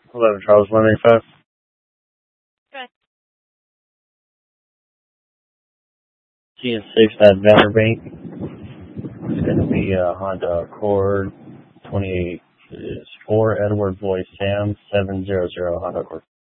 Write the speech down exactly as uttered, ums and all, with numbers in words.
eleven Charles one eighty-five. Correct. G S six at Vanderbank. It's going to be a Honda Accord twenty-eight. It's four Edward Boy Sam seven hundred Honda Accord.